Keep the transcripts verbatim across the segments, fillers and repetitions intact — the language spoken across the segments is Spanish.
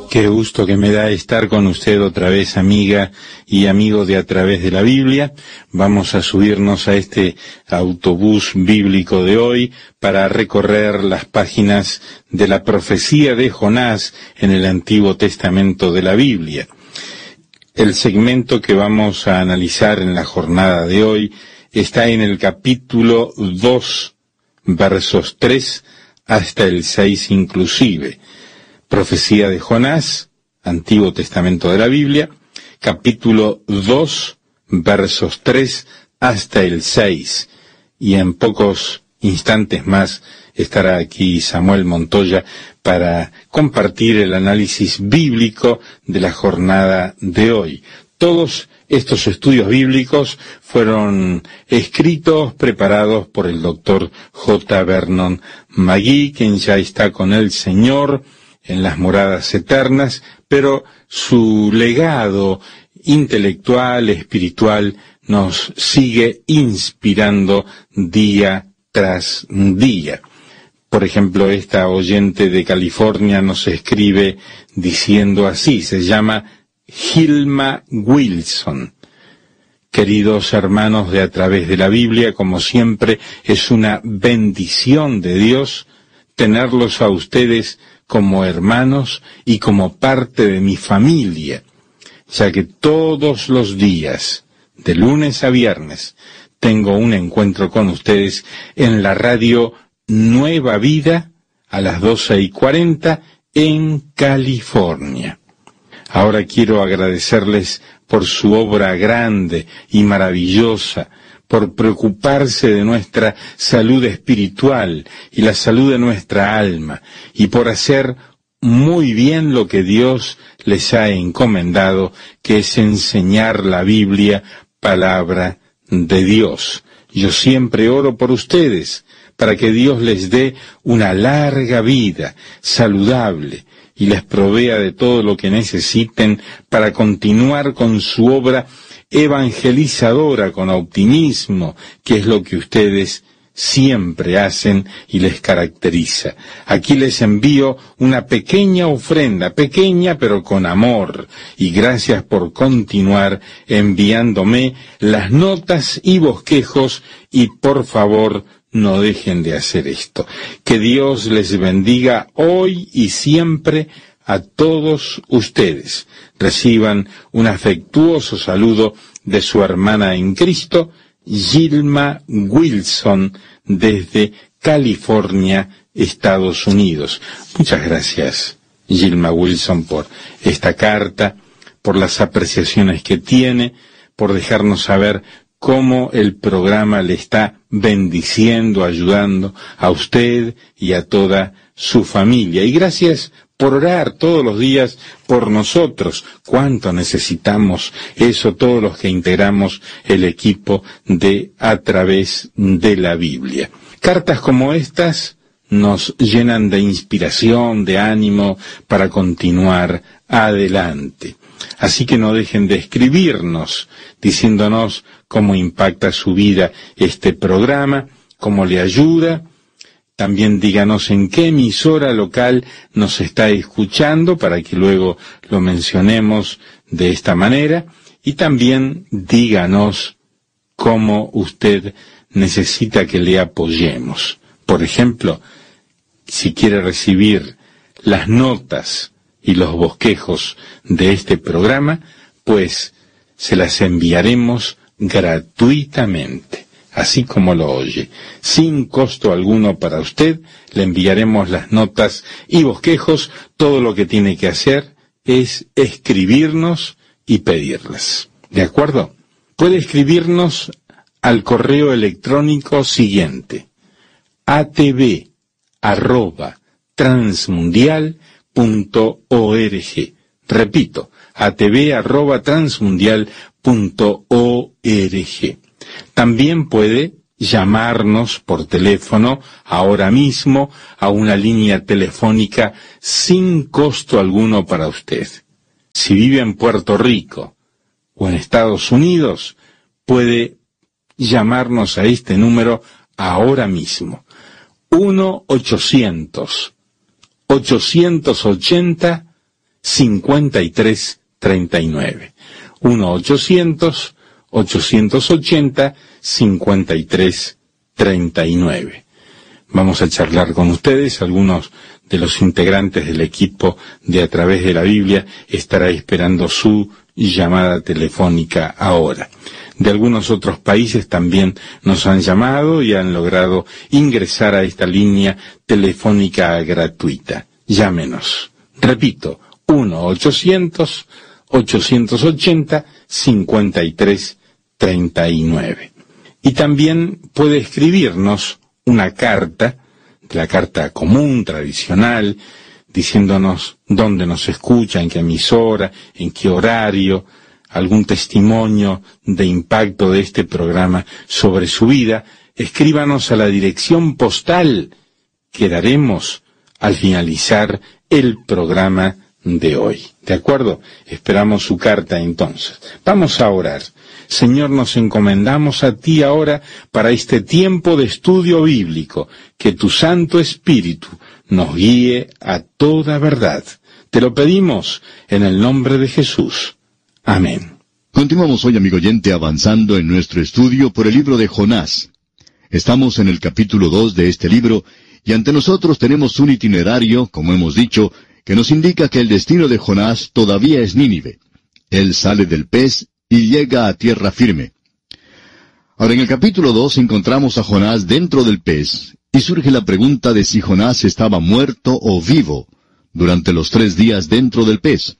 Qué gusto que me da estar con usted otra vez, amiga y amigo de A Través de la Biblia. Vamos a subirnos a este autobús bíblico de hoy para recorrer las páginas de la profecía de Jonás en el Antiguo Testamento de la Biblia. El segmento que vamos a analizar en la jornada de hoy está en el capítulo dos, versos tres hasta el seis inclusive. Profecía de Jonás, Antiguo Testamento de la Biblia, capítulo dos, versos tres hasta el seis. Y en pocos instantes más estará aquí Samuel Montoya para compartir el análisis bíblico de la jornada de hoy. Todos estos estudios bíblicos fueron escritos, preparados por el doctor J. Vernon McGee, quien ya está con el Señor en las moradas eternas, pero su legado intelectual, espiritual, nos sigue inspirando día tras día. Por ejemplo, esta oyente de California nos escribe diciendo así, se llama Gilma Wilson. Queridos hermanos de A Través de la Biblia, como siempre, es una bendición de Dios tenerlos a ustedes como hermanos y como parte de mi familia, ya que todos los días, de lunes a viernes, tengo un encuentro con ustedes en la radio Nueva Vida a las doce y cuarenta en California. Ahora quiero agradecerles por su obra grande y maravillosa, por preocuparse de nuestra salud espiritual y la salud de nuestra alma, y por hacer muy bien lo que Dios les ha encomendado, que es enseñar la Biblia, palabra de Dios. Yo siempre oro por ustedes, para que Dios les dé una larga vida, saludable, y les provea de todo lo que necesiten para continuar con su obra evangelizadora con optimismo, que es lo que ustedes siempre hacen y les caracteriza. Aquí les envío una pequeña ofrenda, pequeña pero con amor, y gracias por continuar enviándome las notas y bosquejos, y por favor no dejen de hacer esto. Que Dios les bendiga hoy y siempre a todos ustedes. Reciban un afectuoso saludo de su hermana en Cristo, Gilma Wilson, desde California, Estados Unidos. Muchas gracias, Gilma Wilson, por esta carta, por las apreciaciones que tiene, por dejarnos saber cómo el programa le está bendiciendo, ayudando a usted y a toda su familia. Y gracias por orar todos los días por nosotros. Cuánto necesitamos eso todos los que integramos el equipo de A Través de la Biblia. Cartas como estas nos llenan de inspiración, de ánimo para continuar adelante. Así que no dejen de escribirnos, diciéndonos cómo impacta su vida este programa, cómo le ayuda. También díganos en qué emisora local nos está escuchando para que luego lo mencionemos de esta manera. Y también díganos cómo usted necesita que le apoyemos. Por ejemplo, si quiere recibir las notas y los bosquejos de este programa, pues se las enviaremos gratuitamente. Así como lo oye, sin costo alguno para usted, le enviaremos las notas y bosquejos. Todo lo que tiene que hacer es escribirnos y pedirlas. ¿De acuerdo? Puede escribirnos al correo electrónico siguiente: atv arroba transmundial punto org. Repito, atv arroba transmundial punto org. También puede llamarnos por teléfono ahora mismo a una línea telefónica sin costo alguno para usted. Si vive en Puerto Rico o en Estados Unidos, puede llamarnos a este número ahora mismo. uno ochocientos ochocientos ochenta cincuenta y tres treinta y nueve. uno ochocientos, ochocientos ochenta, cincuenta y tres treinta y nueve. Vamos a charlar con ustedes. Algunos de los integrantes del equipo de A Través de la Biblia estará esperando su llamada telefónica ahora. De algunos otros países también nos han llamado y han logrado ingresar a esta línea telefónica gratuita. Llámenos. Repito, uno ochocientos, ochocientos ochenta, cincuenta y tres treinta y nueve. Y también puede escribirnos una carta, la carta común, tradicional, diciéndonos dónde nos escucha, en qué emisora, en qué horario, algún testimonio de impacto de este programa sobre su vida. Escríbanos a la dirección postal que daremos al finalizar el programa de hoy. ¿De acuerdo? Esperamos su carta entonces. Vamos a orar. Señor, nos encomendamos a ti ahora para este tiempo de estudio bíblico, que tu Santo Espíritu nos guíe a toda verdad. Te lo pedimos en el nombre de Jesús. Amén. Continuamos hoy, amigo oyente, avanzando en nuestro estudio por el libro de Jonás. Estamos en el capítulo dos de este libro, y ante nosotros tenemos un itinerario, como hemos dicho, que nos indica que el destino de Jonás todavía es Nínive. Él sale del pez y llega a tierra firme. Ahora, en el capítulo dos encontramos a Jonás dentro del pez, y surge la pregunta de si Jonás estaba muerto o vivo durante los tres días dentro del pez.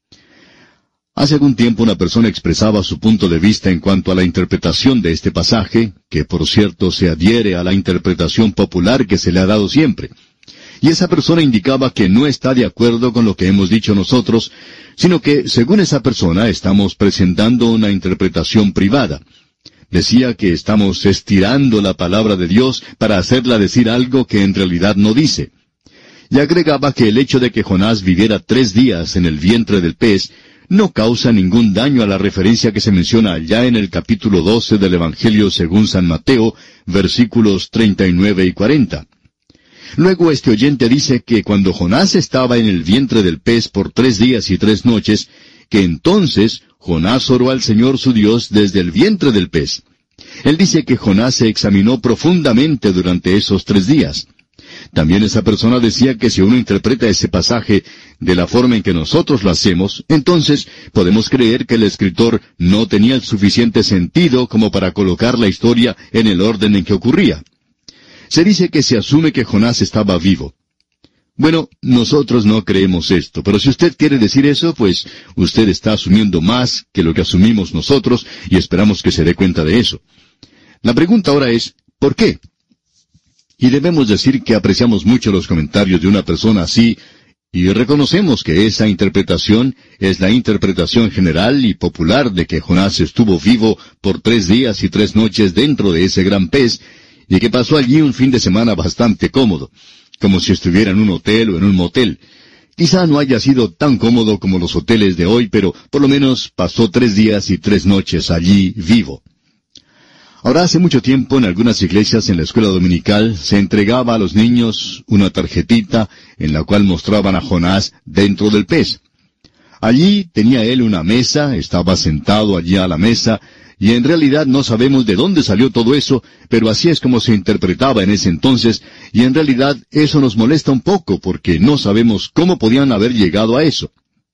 Hace algún tiempo una persona expresaba su punto de vista en cuanto a la interpretación de este pasaje, que por cierto se adhiere a la interpretación popular que se le ha dado siempre. Y esa persona indicaba que no está de acuerdo con lo que hemos dicho nosotros, sino que, según esa persona, estamos presentando una interpretación privada. Decía que estamos estirando la palabra de Dios para hacerla decir algo que en realidad no dice. Y agregaba que el hecho de que Jonás viviera tres días en el vientre del pez no causa ningún daño a la referencia que se menciona allá en el capítulo doce del Evangelio según San Mateo, versículos treinta y nueve y cuarenta. Luego este oyente dice que cuando Jonás estaba en el vientre del pez por tres días y tres noches, que entonces Jonás oró al Señor su Dios desde el vientre del pez. Él dice que Jonás se examinó profundamente durante esos tres días. También esa persona decía que si uno interpreta ese pasaje de la forma en que nosotros lo hacemos, entonces podemos creer que el escritor no tenía el suficiente sentido como para colocar la historia en el orden en que ocurría. Se dice que se asume que Jonás estaba vivo. Bueno, nosotros no creemos esto, pero si usted quiere decir eso, pues usted está asumiendo más que lo que asumimos nosotros y esperamos que se dé cuenta de eso. La pregunta ahora es, ¿por qué? Y debemos decir que apreciamos mucho los comentarios de una persona así, y reconocemos que esa interpretación es la interpretación general y popular de que Jonás estuvo vivo por tres días y tres noches dentro de ese gran pez, y que pasó allí un fin de semana bastante cómodo, como si estuviera en un hotel o en un motel. Quizá no haya sido tan cómodo como los hoteles de hoy, pero por lo menos pasó tres días y tres noches allí vivo. Ahora, hace mucho tiempo en algunas iglesias en la escuela dominical se entregaba a los niños una tarjetita en la cual mostraban a Jonás dentro del pez. Allí tenía él una mesa, estaba sentado allí a la mesa, y en realidad no sabemos de dónde salió todo eso, pero así es como se interpretaba en ese entonces, y en realidad eso nos molesta un poco, porque no sabemos cómo podían haber llegado a eso.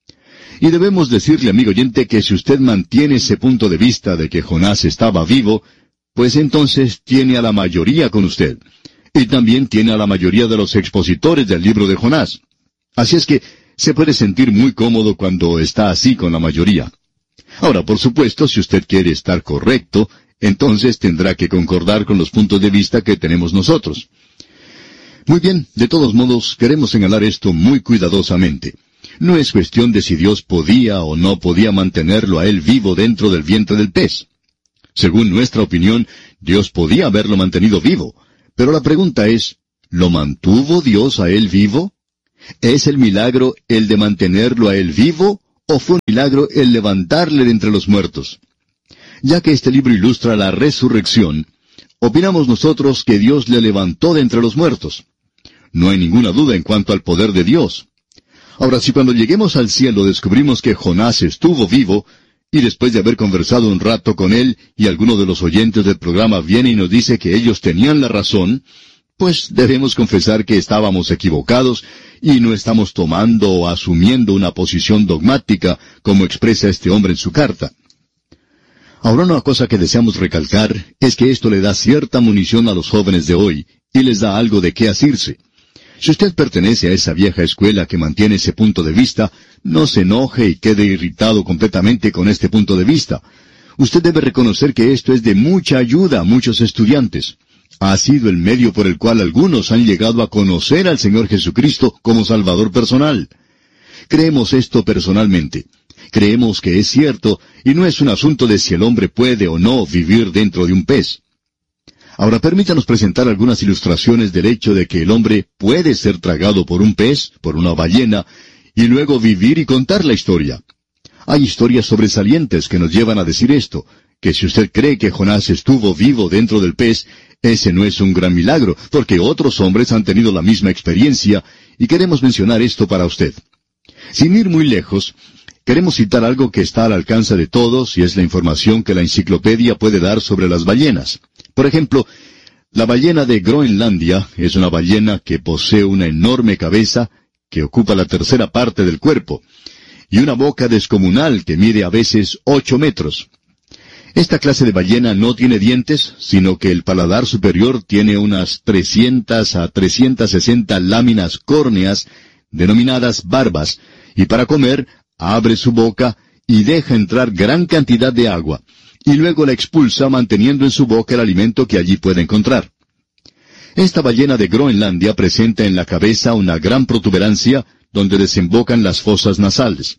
Y debemos decirle, amigo oyente, que si usted mantiene ese punto de vista de que Jonás estaba vivo, pues entonces tiene a la mayoría con usted, y también tiene a la mayoría de los expositores del libro de Jonás. Así es que se puede sentir muy cómodo cuando está así con la mayoría. Ahora, por supuesto, si usted quiere estar correcto, entonces tendrá que concordar con los puntos de vista que tenemos nosotros. Muy bien, de todos modos, queremos señalar esto muy cuidadosamente. No es cuestión de si Dios podía o no podía mantenerlo a él vivo dentro del vientre del pez. Según nuestra opinión, Dios podía haberlo mantenido vivo. Pero la pregunta es, ¿lo mantuvo Dios a él vivo? ¿Es el milagro el de mantenerlo a él vivo, o fue un milagro el levantarle de entre los muertos? Ya que este libro ilustra la resurrección, opinamos nosotros que Dios le levantó de entre los muertos. No hay ninguna duda en cuanto al poder de Dios. Ahora, si cuando lleguemos al cielo descubrimos que Jonás estuvo vivo, y después de haber conversado un rato con él, y alguno de los oyentes del programa viene y nos dice que ellos tenían la razón, pues debemos confesar que estábamos equivocados, y no estamos tomando o asumiendo una posición dogmática, como expresa este hombre en su carta. Ahora, una cosa que deseamos recalcar es que esto le da cierta munición a los jóvenes de hoy, y les da algo de qué asirse. Si usted pertenece a esa vieja escuela que mantiene ese punto de vista, no se enoje y quede irritado completamente con este punto de vista. Usted debe reconocer que esto es de mucha ayuda a muchos estudiantes. Ha sido el medio por el cual algunos han llegado a conocer al Señor Jesucristo como Salvador personal. Creemos esto personalmente. Creemos que es cierto, y no es un asunto de si el hombre puede o no vivir dentro de un pez. Ahora permítanos presentar algunas ilustraciones del hecho de que el hombre puede ser tragado por un pez, por una ballena, y luego vivir y contar la historia. Hay historias sobresalientes que nos llevan a decir esto, que si usted cree que Jonás estuvo vivo dentro del pez, ese no es un gran milagro, porque otros hombres han tenido la misma experiencia, y queremos mencionar esto para usted. Sin ir muy lejos, queremos citar algo que está al alcance de todos, y es la información que la enciclopedia puede dar sobre las ballenas. Por ejemplo, la ballena de Groenlandia es una ballena que posee una enorme cabeza que ocupa la tercera parte del cuerpo, y una boca descomunal que mide a veces ocho metros. Esta clase de ballena no tiene dientes, sino que el paladar superior tiene unas trescientas a trescientas sesenta láminas córneas, denominadas barbas, y para comer, abre su boca y deja entrar gran cantidad de agua, y luego la expulsa manteniendo en su boca el alimento que allí puede encontrar. Esta ballena de Groenlandia presenta en la cabeza una gran protuberancia donde desembocan las fosas nasales.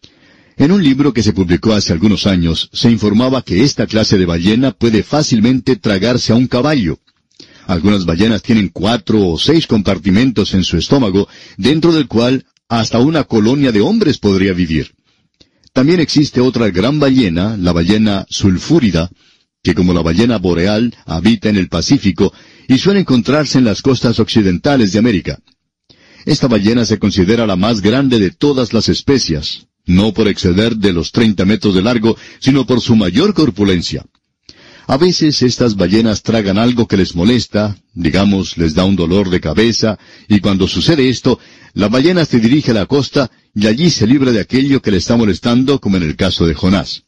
En un libro que se publicó hace algunos años, se informaba que esta clase de ballena puede fácilmente tragarse a un caballo. Algunas ballenas tienen cuatro o seis compartimentos en su estómago, dentro del cual hasta una colonia de hombres podría vivir. También existe otra gran ballena, la ballena sulfúrida, que como la ballena boreal habita en el Pacífico y suele encontrarse en las costas occidentales de América. Esta ballena se considera la más grande de todas las especies, no por exceder de los treinta metros de largo, sino por su mayor corpulencia. A veces estas ballenas tragan algo que les molesta, digamos, les da un dolor de cabeza, y cuando sucede esto, la ballena se dirige a la costa y allí se libra de aquello que le está molestando, como en el caso de Jonás.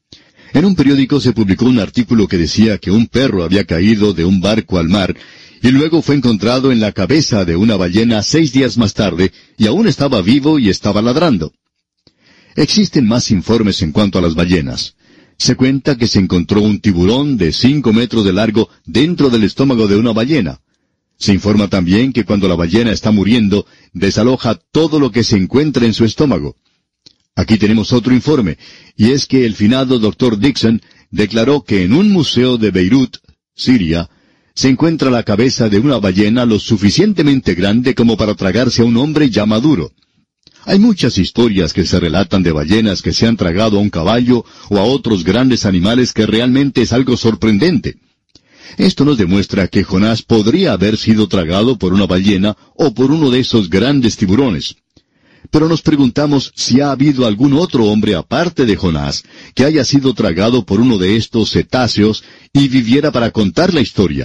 En un periódico se publicó un artículo que decía que un perro había caído de un barco al mar, y luego fue encontrado en la cabeza de una ballena seis días más tarde, y aún estaba vivo y estaba ladrando. Existen más informes en cuanto a las ballenas. Se cuenta que se encontró un tiburón de cinco metros de largo dentro del estómago de una ballena. Se informa también que cuando la ballena está muriendo, desaloja todo lo que se encuentra en su estómago. Aquí tenemos otro informe, y es que el finado doctor Dixon declaró que en un museo de Beirut, Siria, se encuentra la cabeza de una ballena lo suficientemente grande como para tragarse a un hombre ya maduro. Hay muchas historias que se relatan de ballenas que se han tragado a un caballo o a otros grandes animales que realmente es algo sorprendente. Esto nos demuestra que Jonás podría haber sido tragado por una ballena o por uno de esos grandes tiburones. Pero nos preguntamos si ha habido algún otro hombre aparte de Jonás que haya sido tragado por uno de estos cetáceos y viviera para contar la historia.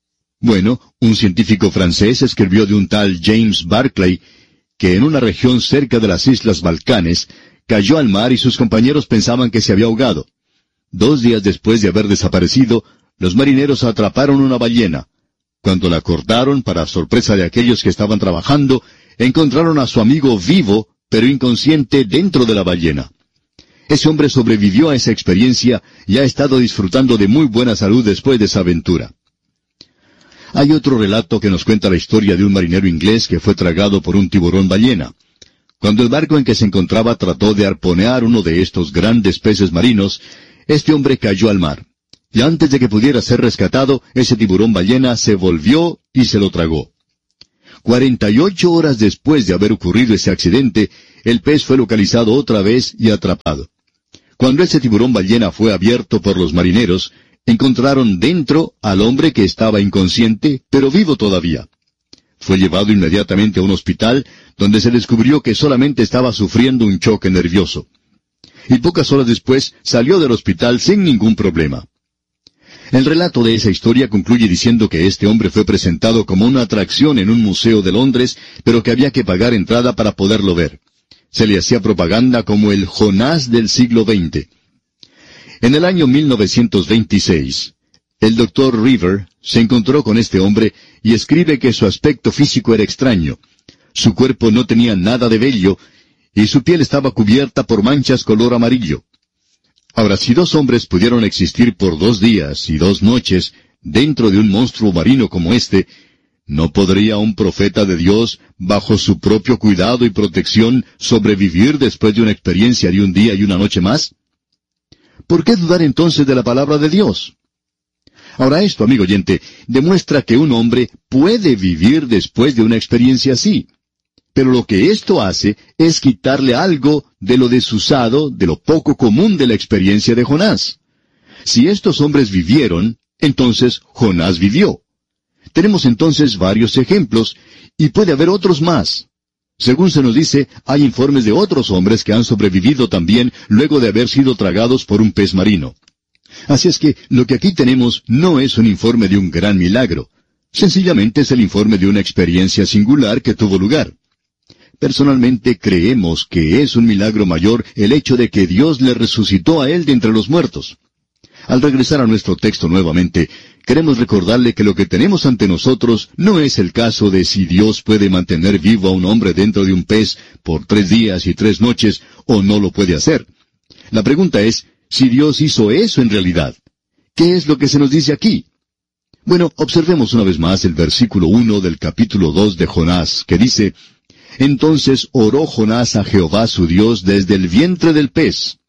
Bueno, un científico francés escribió de un tal James Barclay que en una región cerca de las Islas Balcanes cayó al mar y sus compañeros pensaban que se había ahogado. Dos días después de haber desaparecido, los marineros atraparon una ballena. Cuando la cortaron, para sorpresa de aquellos que estaban trabajando, encontraron a su amigo vivo, pero inconsciente dentro de la ballena. Ese hombre sobrevivió a esa experiencia y ha estado disfrutando de muy buena salud después de esa aventura. Hay otro relato que nos cuenta la historia de un marinero inglés que fue tragado por un tiburón ballena. Cuando el barco en que se encontraba trató de arponear uno de estos grandes peces marinos, este hombre cayó al mar. Y antes de que pudiera ser rescatado, ese tiburón ballena se volvió y se lo tragó. Cuarenta y ocho horas después de haber ocurrido ese accidente, el pez fue localizado otra vez y atrapado. Cuando ese tiburón ballena fue abierto por los marineros, encontraron dentro al hombre que estaba inconsciente, pero vivo todavía. Fue llevado inmediatamente a un hospital, donde se descubrió que solamente estaba sufriendo un choque nervioso. Y pocas horas después salió del hospital sin ningún problema. El relato de esa historia concluye diciendo que este hombre fue presentado como una atracción en un museo de Londres, pero que había que pagar entrada para poderlo ver. Se le hacía propaganda como el Jonás del siglo veinte. En el año mil novecientos veintiséis, el doctor River se encontró con este hombre y escribe que su aspecto físico era extraño. Su cuerpo no tenía nada de vello y su piel estaba cubierta por manchas color amarillo. Ahora, si dos hombres pudieron existir por dos días y dos noches dentro de un monstruo marino como este, ¿no podría un profeta de Dios, bajo su propio cuidado y protección, sobrevivir después de una experiencia de un día y una noche más? ¿Por qué dudar entonces de la palabra de Dios? Ahora esto, amigo oyente, demuestra que un hombre puede vivir después de una experiencia así. Pero lo que esto hace es quitarle algo de lo desusado, de lo poco común de la experiencia de Jonás. Si estos hombres vivieron, entonces Jonás vivió. Tenemos entonces varios ejemplos, y puede haber otros más. Según se nos dice, hay informes de otros hombres que han sobrevivido también luego de haber sido tragados por un pez marino. Así es que lo que aquí tenemos no es un informe de un gran milagro. Sencillamente es el informe de una experiencia singular que tuvo lugar. Personalmente creemos que es un milagro mayor el hecho de que Dios le resucitó a él de entre los muertos. Al regresar a nuestro texto nuevamente, queremos recordarle que lo que tenemos ante nosotros no es el caso de si Dios puede mantener vivo a un hombre dentro de un pez por tres días y tres noches o no lo puede hacer. La pregunta es, si Dios hizo eso en realidad. ¿Qué es lo que se nos dice aquí? Bueno, observemos una vez más el versículo uno del capítulo dos de Jonás, que dice, «Entonces oró Jonás a Jehová su Dios desde el vientre del pez».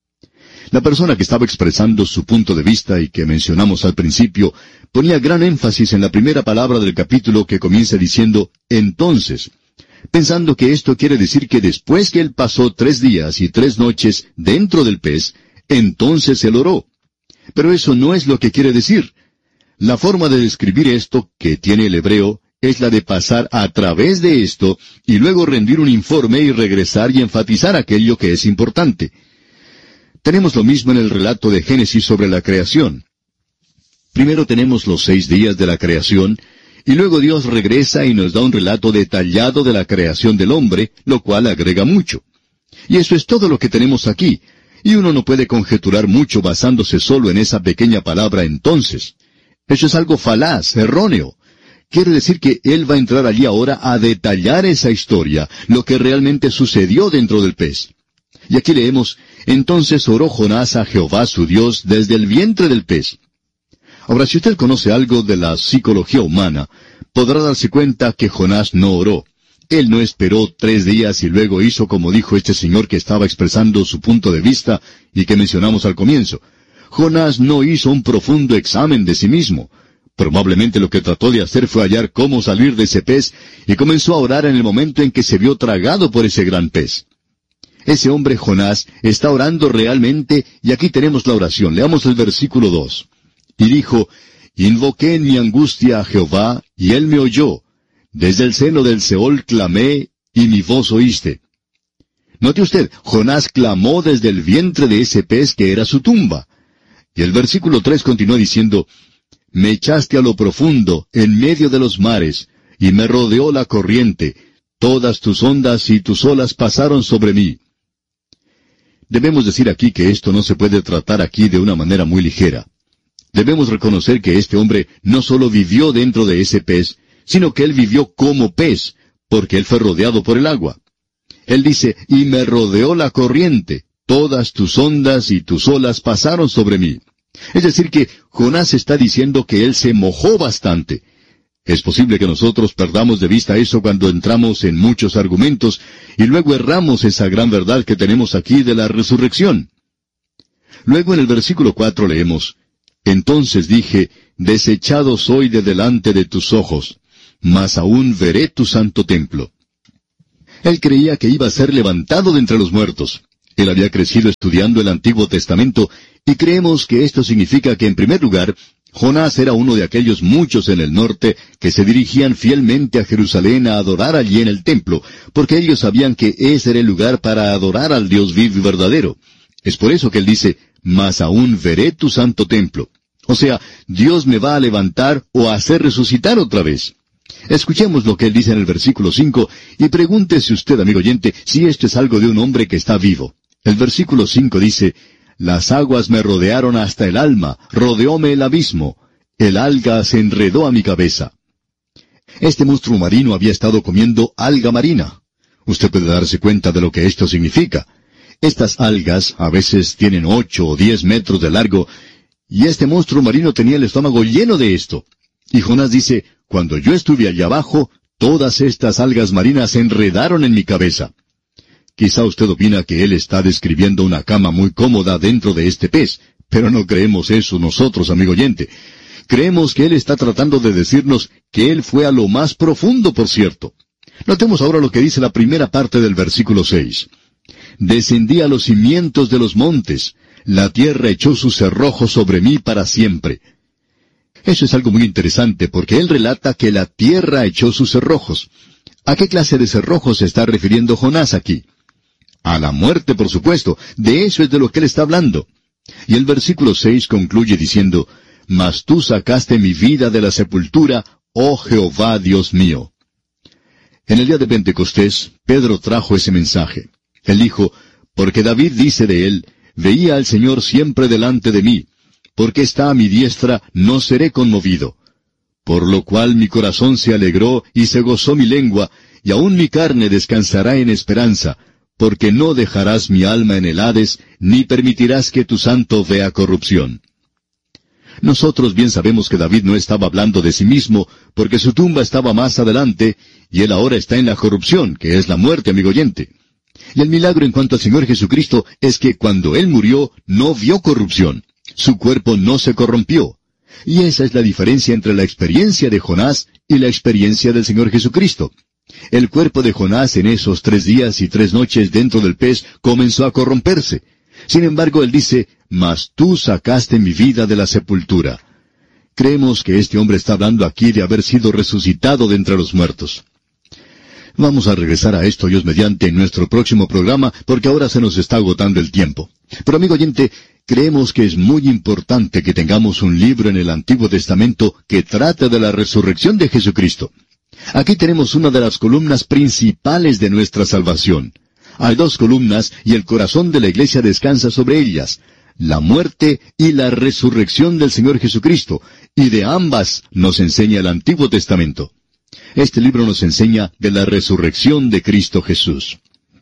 La persona que estaba expresando su punto de vista y que mencionamos al principio, ponía gran énfasis en la primera palabra del capítulo que comienza diciendo, «entonces», pensando que esto quiere decir que después que él pasó tres días y tres noches dentro del pez, entonces él oró. Pero eso no es lo que quiere decir. La forma de describir esto que tiene el hebreo es la de pasar a través de esto y luego rendir un informe y regresar y enfatizar aquello que es importante. Tenemos lo mismo en el relato de Génesis sobre la creación. Primero tenemos los seis días de la creación, y luego Dios regresa y nos da un relato detallado de la creación del hombre, lo cual agrega mucho. Y eso es todo lo que tenemos aquí, y uno no puede conjeturar mucho basándose solo en esa pequeña palabra entonces. Eso es algo falaz, erróneo. Quiere decir que Él va a entrar allí ahora a detallar esa historia, lo que realmente sucedió dentro del pez. Y aquí leemos, «Entonces oró Jonás a Jehová su Dios desde el vientre del pez». Ahora, si usted conoce algo de la psicología humana, podrá darse cuenta que Jonás no oró. Él no esperó tres días y luego hizo como dijo este señor que estaba expresando su punto de vista y que mencionamos al comienzo. Jonás no hizo un profundo examen de sí mismo. Probablemente lo que trató de hacer fue hallar cómo salir de ese pez y comenzó a orar en el momento en que se vio tragado por ese gran pez. Ese hombre Jonás está orando realmente y aquí tenemos la oración. Leamos el versículo dos. Y dijo, «Invoqué en mi angustia a Jehová, y él me oyó. Desde el seno del Seol clamé, y mi voz oíste». Note usted, Jonás clamó desde el vientre de ese pez que era su tumba. Y el versículo tres continúa diciendo, «Me echaste a lo profundo, en medio de los mares, y me rodeó la corriente. Todas tus ondas y tus olas pasaron sobre mí». Debemos decir aquí que esto no se puede tratar aquí de una manera muy ligera. Debemos reconocer que este hombre no solo vivió dentro de ese pez, sino que él vivió como pez, porque él fue rodeado por el agua. Él dice, «Y me rodeó la corriente, todas tus ondas y tus olas pasaron sobre mí». Es decir que Jonás está diciendo que él se mojó bastante. Es posible que nosotros perdamos de vista eso cuando entramos en muchos argumentos y luego erramos esa gran verdad que tenemos aquí de la resurrección. Luego en el versículo cuatro leemos, «Entonces dije, desechado soy de delante de tus ojos, mas aún veré tu santo templo». Él creía que iba a ser levantado de entre los muertos. Él había crecido estudiando el Antiguo Testamento, y creemos que esto significa que en primer lugar, Jonás era uno de aquellos muchos en el norte que se dirigían fielmente a Jerusalén a adorar allí en el templo, porque ellos sabían que ese era el lugar para adorar al Dios vivo y verdadero. Es por eso que él dice, mas aún veré tu santo templo. O sea, Dios me va a levantar o a hacer resucitar otra vez. Escuchemos lo que él dice en el versículo cinco, y pregúntese usted, amigo oyente, si esto es algo de un hombre que está vivo. El versículo cinco dice, las aguas me rodearon hasta el alma, rodeóme el abismo, el alga se enredó a mi cabeza. Este monstruo marino había estado comiendo alga marina. Usted puede darse cuenta de lo que esto significa. Estas algas a veces tienen ocho o diez metros de largo, y este monstruo marino tenía el estómago lleno de esto. Y Jonás dice, cuando yo estuve allá abajo, todas estas algas marinas se enredaron en mi cabeza. Quizá usted opina que él está describiendo una cama muy cómoda dentro de este pez, pero no creemos eso nosotros, amigo oyente. Creemos que él está tratando de decirnos que él fue a lo más profundo, por cierto. Notemos ahora lo que dice la primera parte del versículo seis. Descendí a los cimientos de los montes, la tierra echó sus cerrojos sobre mí para siempre. Eso es algo muy interesante, porque él relata que la tierra echó sus cerrojos. ¿A qué clase de cerrojos se está refiriendo Jonás aquí? A la muerte, por supuesto. De eso es de lo que él está hablando. Y el versículo seis concluye diciendo, mas tú sacaste mi vida de la sepultura, oh Jehová Dios mío. En el día de Pentecostés, Pedro trajo ese mensaje. Él dijo, porque David dice de él, veía al Señor siempre delante de mí, porque está a mi diestra, no seré conmovido. Por lo cual mi corazón se alegró y se gozó mi lengua, y aun mi carne descansará en esperanza, porque no dejarás mi alma en el Hades, ni permitirás que tu santo vea corrupción. Nosotros bien sabemos que David no estaba hablando de sí mismo, porque su tumba estaba más adelante, y él ahora está en la corrupción, que es la muerte, amigo oyente. Y el milagro en cuanto al Señor Jesucristo es que cuando él murió, no vio corrupción. Su cuerpo no se corrompió. Y esa es la diferencia entre la experiencia de Jonás y la experiencia del Señor Jesucristo. El cuerpo de Jonás en esos tres días y tres noches dentro del pez comenzó a corromperse. Sin embargo, él dice, mas tú sacaste mi vida de la sepultura. Creemos que este hombre está hablando aquí de haber sido resucitado de entre los muertos. Vamos a regresar a esto, Dios mediante, en nuestro próximo programa, porque ahora se nos está agotando el tiempo. Pero amigo oyente, creemos que es muy importante que tengamos un libro en el Antiguo Testamento que trate de la resurrección de Jesucristo. Aquí tenemos una de las columnas principales de nuestra salvación. Hay dos columnas y el corazón de la iglesia descansa sobre ellas, la muerte y la resurrección del Señor Jesucristo, y de ambas nos enseña el Antiguo Testamento. Este libro nos enseña de la resurrección de Cristo Jesús.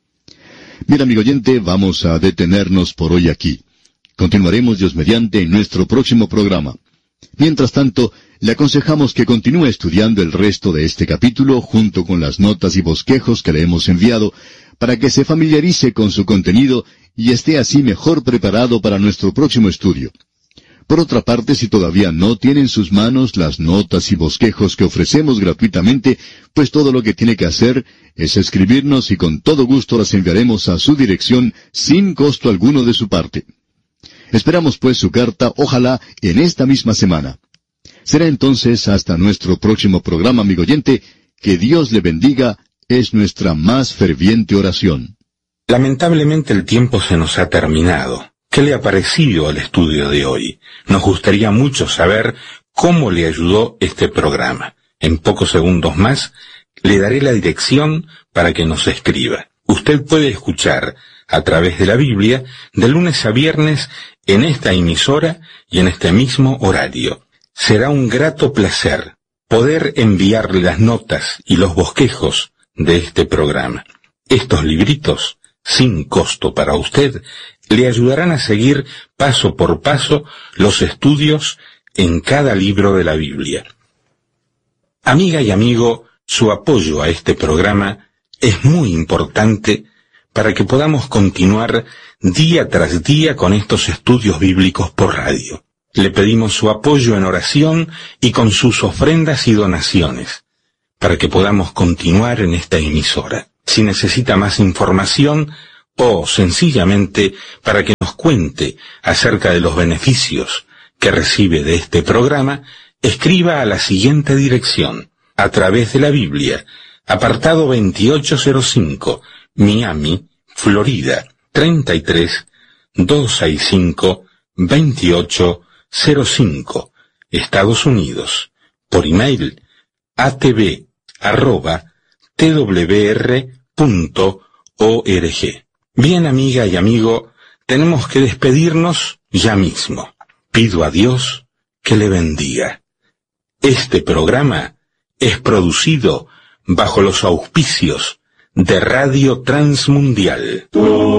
Mira, amigo oyente, vamos a detenernos por hoy aquí. Continuaremos, Dios mediante, en nuestro próximo programa. Mientras tanto, le aconsejamos que continúe estudiando el resto de este capítulo junto con las notas y bosquejos que le hemos enviado, para que se familiarice con su contenido y esté así mejor preparado para nuestro próximo estudio. Por otra parte, si todavía no tiene en sus manos las notas y bosquejos que ofrecemos gratuitamente, pues todo lo que tiene que hacer es escribirnos y con todo gusto las enviaremos a su dirección sin costo alguno de su parte. Esperamos pues su carta, ojalá en esta misma semana. Será entonces hasta nuestro próximo programa, amigo oyente. Que Dios le bendiga, es nuestra más ferviente oración. Lamentablemente el tiempo se nos ha terminado. ¿Qué le ha parecido al estudio de hoy? Nos gustaría mucho saber cómo le ayudó este programa. En pocos segundos más le daré la dirección para que nos escriba. Usted puede escuchar a través de la Biblia de lunes a viernes en esta emisora y en este mismo horario. Será un grato placer poder enviarle las notas y los bosquejos de este programa. Estos libritos, sin costo para usted, le ayudarán a seguir paso por paso los estudios en cada libro de la Biblia. Amiga y amigo, su apoyo a este programa es muy importante para que podamos continuar día tras día con estos estudios bíblicos por radio. Le pedimos su apoyo en oración y con sus ofrendas y donaciones, para que podamos continuar en esta emisora. Si necesita más información o sencillamente para que nos cuente acerca de los beneficios que recibe de este programa, escriba a la siguiente dirección: A través de la Biblia, apartado veintiocho cero cinco, Miami, Florida, treinta y tres, doscientos sesenta y cinco, veintiocho cero cinco, Estados Unidos. Por email, atv arroba twr punto org. Bien, amiga y amigo, tenemos que despedirnos ya mismo. Pido a Dios que le bendiga. Este programa es producido bajo los auspicios de Radio Transmundial.